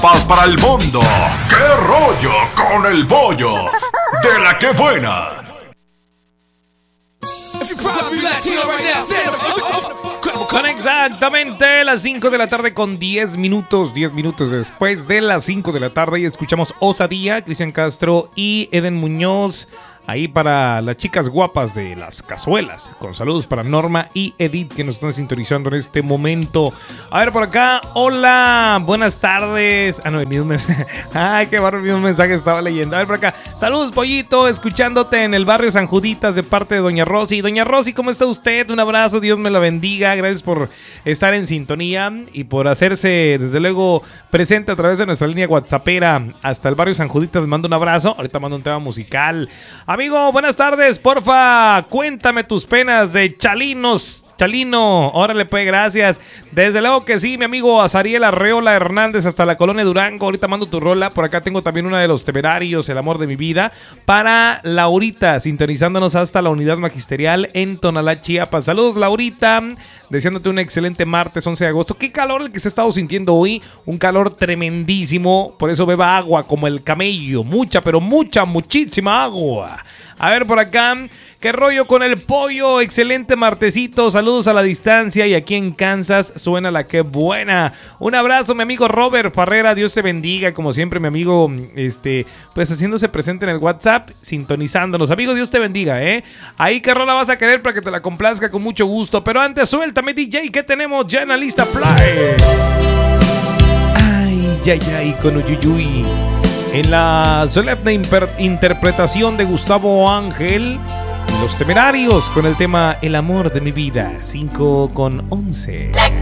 Paz para el mundo. ¡Qué rollo con el bollo! ¡De la que buena! Son exactamente las 5 de la tarde con 10 minutos. 10 minutos después de las 5 de la tarde y escuchamos Osadía, Cristian Castro y Eden Muñoz. Ahí para las chicas guapas de las cazuelas. Con saludos para Norma y Edith que nos están sintonizando en este momento. A ver por acá. Hola, buenas tardes. No, ni un mensaje. Ay, qué barro, ni un mensaje estaba leyendo. A ver por acá. Saludos, pollito, escuchándote en el barrio San Juditas de parte de Doña Rosy. Doña Rosy, ¿cómo está usted? Un abrazo, Dios me la bendiga. Gracias por estar en sintonía y por hacerse, desde luego, presente a través de nuestra línea WhatsAppera hasta el barrio San Juditas. Les mando un abrazo. Ahorita mando un tema musical. Amigo, buenas tardes, porfa, cuéntame tus penas de Chalino, órale pues, gracias. Desde luego que sí, mi amigo Azariel Arreola Hernández hasta la colonia Durango, ahorita mando tu rola, por acá tengo también una de Los Temerarios, El Amor de Mi Vida, para Laurita, sintonizándonos hasta la unidad magisterial en Tonalá, Chiapas. Saludos, Laurita, deseándote un excelente martes 11 de agosto, qué calor el que se ha estado sintiendo hoy, un calor tremendísimo, por eso beba agua como el camello, mucha, pero muchísima agua. A ver por acá, qué rollo con el pollo, excelente martesito, saludos a la distancia y aquí en Kansas suena la que buena. Un abrazo, mi amigo Robert Farrera, Dios te bendiga, como siempre mi amigo, pues haciéndose presente en el WhatsApp, sintonizándonos. Amigo, Dios te bendiga, Ahí qué rola vas a querer para que te la complazca con mucho gusto, pero antes suéltame DJ, que tenemos ya en la lista play. Ay, con Uyuyuy. En la solemne interpretación de Gustavo Ángel, Los Temerarios con el tema El Amor de Mi Vida, 5:11.